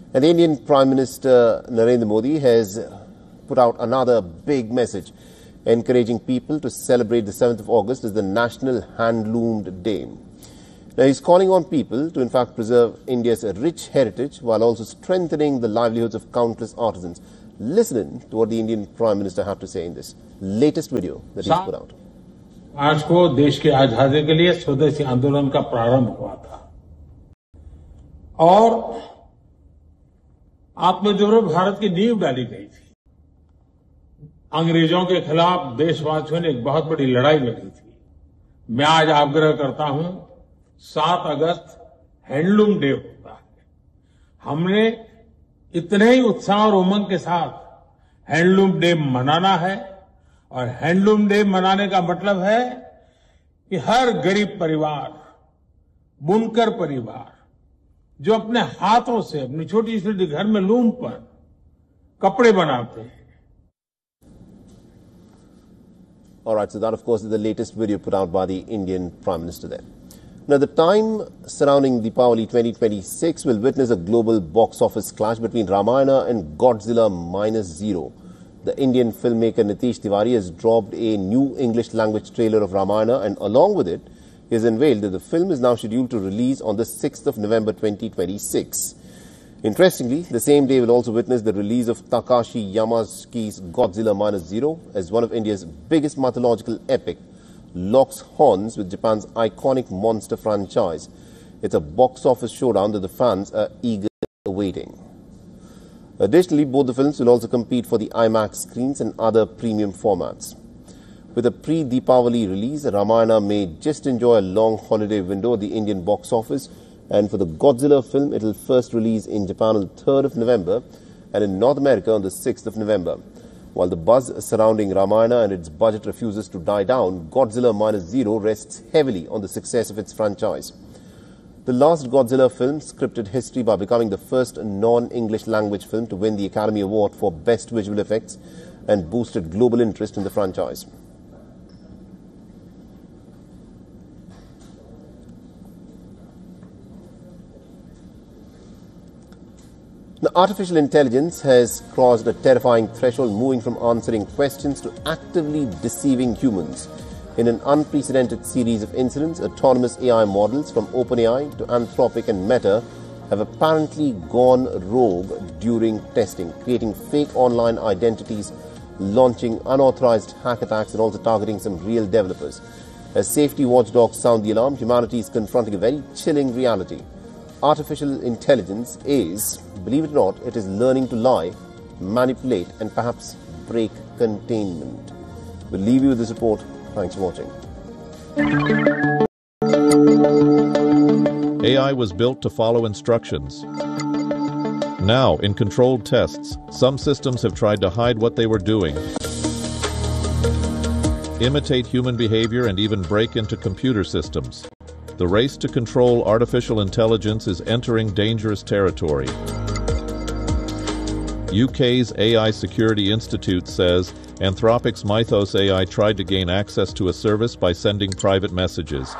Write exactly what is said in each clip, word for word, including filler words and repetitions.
And the Indian Prime Minister Narendra Modi has put out another big message, encouraging people to celebrate the seventh of August as the National Handloomed Day. Now, he's calling on people to, in fact, preserve India's rich heritage while also strengthening the livelihoods of countless artisans. Listen to what the Indian Prime Minister have to say in this latest video that he's put out. आज को देश की आजादी के लिए स्वदेशी आंदोलन का प्रारंभ हुआ था और आत्मनिर्भर भारत की नींव डाली गई थी। अंग्रेजों के खिलाफ देशवासियों ने एक बहुत बड़ी लड़ाई लड़ी थी। मैं आज आग्रह करता हूं, सात अगस्त हैंडलूम डे होता है। हमने इतने ही उत्साह और उमंग के साथ हैंडलूम डे मनाना है और हैंडलूम डे मनाने का मतलब है कि हर गरीब परिवार, बुनकर परिवार, जो अपने हाथों से अपनी छोटी छोटी घर में लूम पर कपड़े बनाते हैं. All right, so that of course is the latest video put out by the Indian Prime Minister there. Now, the time surrounding Deepavali twenty twenty-six will witness a global box office clash between Ramayana and Godzilla Minus Zero. The Indian filmmaker Nitish Tiwari has dropped a new English language trailer of Ramayana, and along with it, he has unveiled that the film is now scheduled to release on the sixth of November twenty twenty-six. Interestingly, the same day will also witness the release of Takashi Yamaguchi's Godzilla Minus Zero, as one of India's biggest mythological epic locks horns with Japan's iconic monster franchise. It's a box office showdown that the fans are eagerly awaiting. Additionally, both the films will also compete for the IMAX screens and other premium formats. With a pre-Deepavali release, Ramayana may just enjoy a long holiday window at the Indian box office, and for the Godzilla film, it will first release in Japan on the third of November and in North America on the sixth of November. While the buzz surrounding Ramayana and its budget refuses to die down, Godzilla Minus Zero rests heavily on the success of its franchise. The last Godzilla film scripted history by becoming the first non-English language film to win the Academy Award for Best Visual Effects and boosted global interest in the franchise. Now, artificial intelligence has crossed a terrifying threshold, moving from answering questions to actively deceiving humans. In an unprecedented series of incidents, autonomous A I models from OpenAI to Anthropic and Meta have apparently gone rogue during testing, creating fake online identities, launching unauthorized hack attacks, and also targeting some real developers. As safety watchdogs sound the alarm, humanity is confronting a very chilling reality. Artificial intelligence is, believe it or not, it is learning to lie, manipulate, and perhaps break containment. We'll leave you with this report. Thanks for watching. A I was built to follow instructions. Now, in controlled tests, some systems have tried to hide what they were doing, imitate human behavior, and even break into computer systems. The race to control artificial intelligence is entering dangerous territory. U K's A I Security Institute says Anthropic's Mythos A I tried to gain access to a service by sending private messages,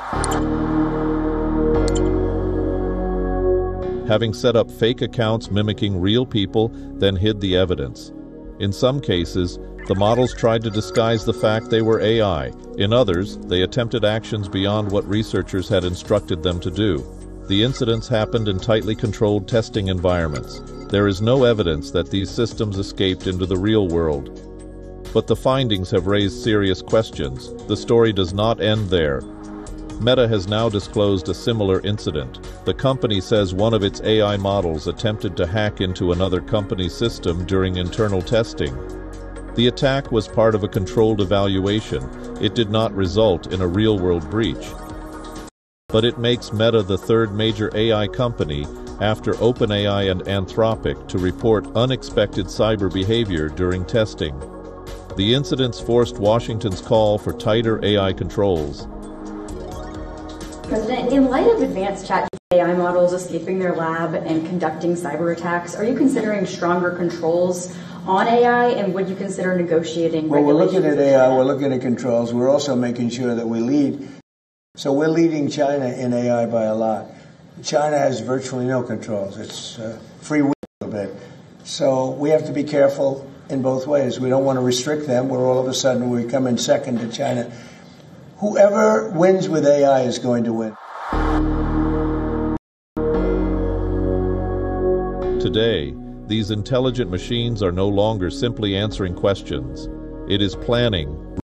having set up fake accounts mimicking real people, then hid the evidence. In some cases, the models tried to disguise the fact they were A I. In others, they attempted actions beyond what researchers had instructed them to do. The incidents happened in tightly controlled testing environments. There is no evidence that these systems escaped into the real world. But the findings have raised serious questions. The story does not end there. Meta has now disclosed a similar incident. The company says one of its A I models attempted to hack into another company's system during internal testing. The attack was part of a controlled evaluation. It did not result in a real-world breach. But it makes Meta the third major A I company after OpenAI and Anthropic to report unexpected cyber behavior during testing. The incidents forced Washington's call for tighter A I controls. President, in light of advanced chat A I models escaping their lab and conducting cyber attacks, are you considering stronger controls on A I, and would you consider negotiating Well, we're looking at A I, China? we're looking at controls. We're also making sure that we lead. So we're leading China in A I by a lot. China has virtually no controls. It's uh, free will. alphabet. So we have to be careful in both ways. We don't want to restrict them where all of a sudden we come in second to China. Whoever wins with A I is going to win. Today, these intelligent machines are no longer simply answering questions. It is planning,